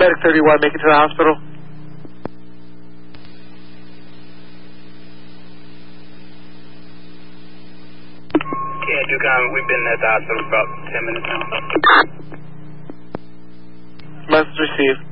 Medic 31, make it to the hospital. Yeah, Duke, we've been at the hospital for about 10 minutes now. Message received.